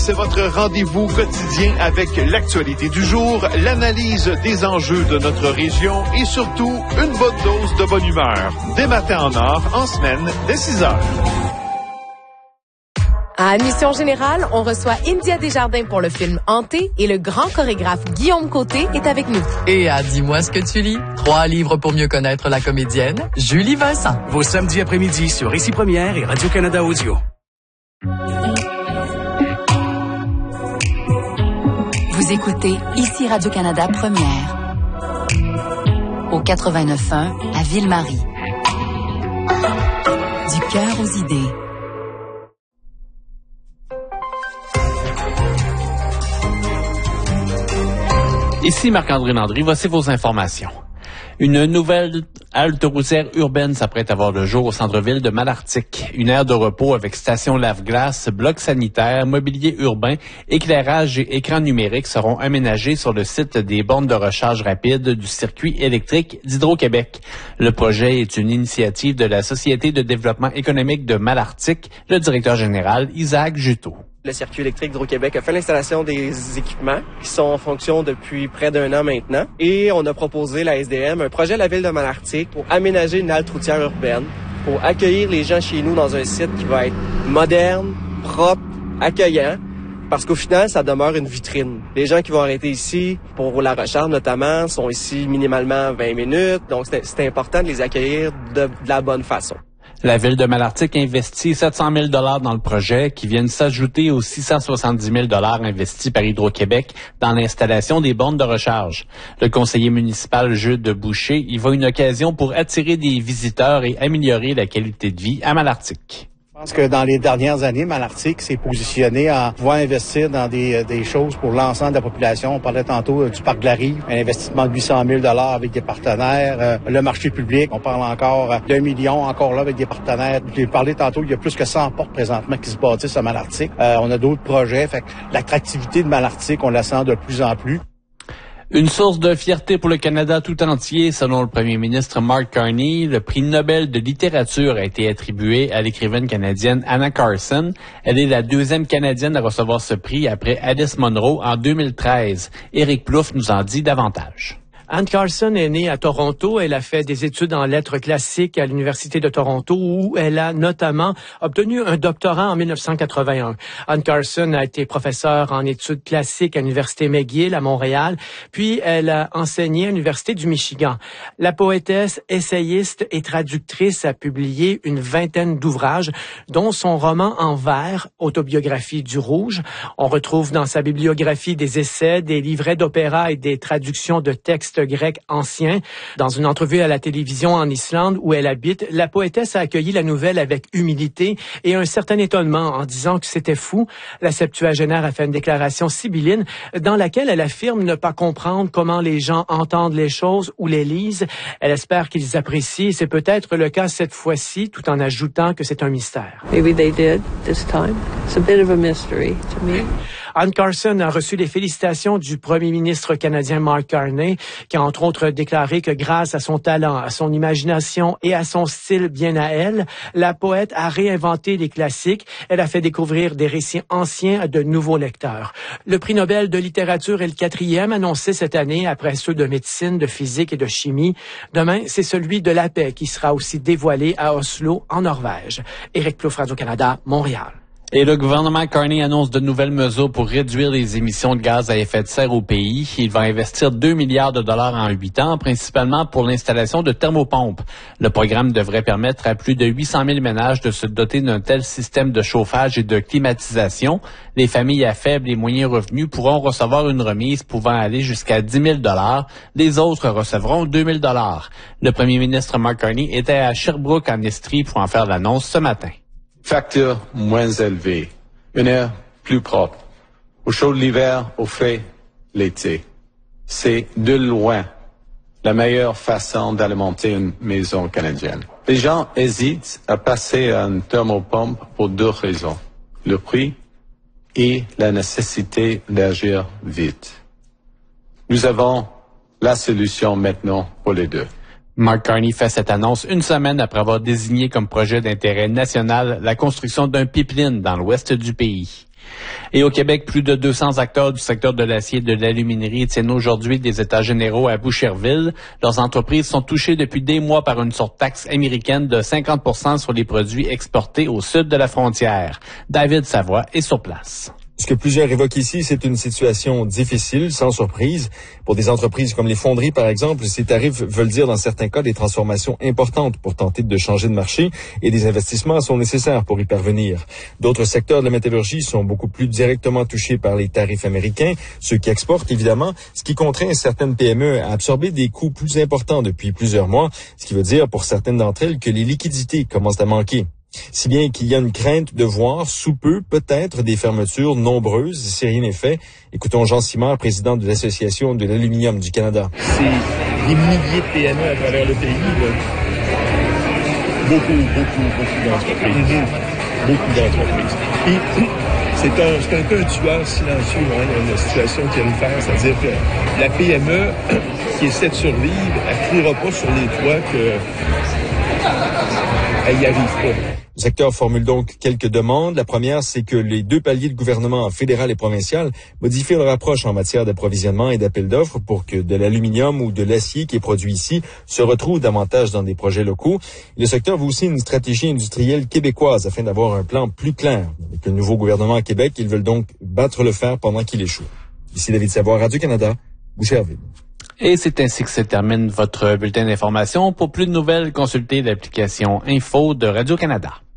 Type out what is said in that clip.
C'est votre rendez-vous quotidien avec l'actualité du jour, l'analyse des enjeux de notre région et surtout une bonne dose de bonne humeur. Dès matin en or, en semaine, dès 6 heures. À Admission Générale, on reçoit India Desjardins pour le film Hanté et le grand chorégraphe Guillaume Côté est avec nous. Et à Dis-moi ce que tu lis, 3 livres pour mieux connaître la comédienne, Julie Vincent. Vos samedis après-midi sur Ici Première et Radio-Canada Audio. Vous écoutez Ici Radio-Canada Première au 89.1 à Ville-Marie. Du cœur aux idées. Ici Marc-André Landry, voici vos informations. Une nouvelle halte routière urbaine s'apprête à voir le jour au centre-ville de Malartic. Une aire de repos avec station lave-glace, bloc sanitaire, mobilier urbain, éclairage et écran numérique seront aménagés sur le site des bornes de recharge rapide du circuit électrique d'Hydro-Québec. Le projet est une initiative de la Société de développement économique de Malartic, le directeur général Isaac Juteau. Le circuit électrique d'Hydro-Québec a fait l'installation des équipements qui sont en fonction depuis près d'1 an maintenant. Et on a proposé la SDM un projet à la ville de Malartic pour aménager une halte routière urbaine, pour accueillir les gens chez nous dans un site qui va être moderne, propre, accueillant. Parce qu'au final, ça demeure une vitrine. Les gens qui vont arrêter ici, pour la recharge notamment, sont ici minimalement 20 minutes. Donc, c'est important de les accueillir de la bonne façon. La ville de Malartic investit 700 000 $ dans le projet qui viennent s'ajouter aux 670 000 $ investis par Hydro-Québec dans l'installation des bornes de recharge. Le conseiller municipal Jude Boucher y voit une occasion pour attirer des visiteurs et améliorer la qualité de vie à Malartic. Je pense que dans les dernières années, Malartic s'est positionné en pouvant investir dans des choses pour l'ensemble de la population. On parlait tantôt du parc de la Rive, un investissement de 800 000 $ avec des partenaires. Le marché public, on parle encore d'1 million, encore là avec des partenaires. J'ai parlé tantôt, il y a plus que 100 portes présentement qui se bâtissent à Malartic. On a d'autres projets. Fait que l'attractivité de Malartic, on la sent de plus en plus. Une source de fierté pour le Canada tout entier, selon le premier ministre Mark Carney. Le prix Nobel de littérature a été attribué à l'écrivaine canadienne Anna Carson. Elle est la 2e Canadienne à recevoir ce prix après Alice Munro en 2013. Éric Plouffe nous en dit davantage. Anne Carson est née à Toronto. Elle a fait des études en lettres classiques à l'Université de Toronto où elle a notamment obtenu un doctorat en 1981. Anne Carson a été professeure en études classiques à l'Université McGill à Montréal, puis elle a enseigné à l'Université du Michigan. La poétesse, essayiste et traductrice a publié une 20aine d'ouvrages, dont son roman en vers, Autobiographie du Rouge. On retrouve dans sa bibliographie des essais, des livrets d'opéra et des traductions de textes grec ancien. Dans une entrevue à la télévision en Islande où elle habite, la poétesse a accueilli la nouvelle avec humilité et un certain étonnement en disant que c'était fou. La septuagénaire a fait une déclaration sibylline dans laquelle elle affirme ne pas comprendre comment les gens entendent les choses ou les lisent. Elle espère qu'ils apprécient et c'est peut-être le cas cette fois-ci, tout en ajoutant que c'est un mystère. Maybe they did this time. It's a bit of a mystery to me. Anne Carson a reçu les félicitations du premier ministre canadien Mark Carney, qui a entre autres déclaré que grâce à son talent, à son imagination et à son style bien à elle, la poète a réinventé les classiques. Elle a fait découvrir des récits anciens à de nouveaux lecteurs. Le prix Nobel de littérature est le 4e annoncé cette année après ceux de médecine, de physique et de chimie. Demain, c'est celui de la paix qui sera aussi dévoilé à Oslo, en Norvège. Éric Plouffe, Radio-Canada, Montréal. Et le gouvernement Carney annonce de nouvelles mesures pour réduire les émissions de gaz à effet de serre au pays. Il va investir 2 milliards de dollars en 8 ans, principalement pour l'installation de thermopompes. Le programme devrait permettre à plus de 800 000 ménages de se doter d'un tel système de chauffage et de climatisation. Les familles à faible et moyens revenus pourront recevoir une remise pouvant aller jusqu'à 10 000 $. Les autres recevront 2 000 $. Le premier ministre Mark Carney était à Sherbrooke en Estrie pour en faire l'annonce ce matin. Facture moins élevée, une air plus propre, au chaud de l'hiver, au frais l'été. C'est de loin la meilleure façon d'alimenter une maison canadienne. Les gens hésitent à passer à une thermopompe pour 2 raisons. Le prix et la nécessité d'agir vite. Nous avons la solution maintenant pour les 2. Mark Carney fait cette annonce une semaine après avoir désigné comme projet d'intérêt national la construction d'un pipeline dans l'ouest du pays. Et au Québec, plus de 200 acteurs du secteur de l'acier et de l'aluminerie tiennent aujourd'hui des états généraux à Boucherville. Leurs entreprises sont touchées depuis des mois par une surtaxe américaine de 50% sur les produits exportés au sud de la frontière. David Savoie est sur place. Ce que plusieurs évoquent ici, c'est une situation difficile, sans surprise. Pour des entreprises comme les fonderies, par exemple, ces tarifs veulent dire dans certains cas des transformations importantes pour tenter de changer de marché et des investissements sont nécessaires pour y parvenir. D'autres secteurs de la métallurgie sont beaucoup plus directement touchés par les tarifs américains, ceux qui exportent évidemment, ce qui contraint certaines PME à absorber des coûts plus importants depuis plusieurs mois, ce qui veut dire pour certaines d'entre elles que les liquidités commencent à manquer. Si bien qu'il y a une crainte de voir sous peu peut-être des fermetures nombreuses si rien n'est fait. Écoutons Jean Simard, président de l'Association de l'aluminium du Canada. C'est des milliers de PME à travers le pays. Là. Beaucoup d'entreprises. Beaucoup d'entreprises. Et c'est un peu un tueur silencieux dans la situation qu'il y a de faire. C'est-à-dire que la PME qui essaie de survivre, elle ne criera pas sur les toits qu'elle n'y arrive pas. Le secteur formule donc quelques demandes. La première, c'est que les deux paliers de gouvernement fédéral et provincial modifient leur approche en matière d'approvisionnement et d'appel d'offres pour que de l'aluminium ou de l'acier qui est produit ici se retrouve davantage dans des projets locaux. Le secteur veut aussi une stratégie industrielle québécoise afin d'avoir un plan plus clair. Avec le nouveau gouvernement à Québec, ils veulent donc battre le fer pendant qu'il échoue. Ici David Savoie, Radio-Canada, Boucherville. Et c'est ainsi que se termine votre bulletin d'information. Pour plus de nouvelles, consultez l'application Info de Radio-Canada.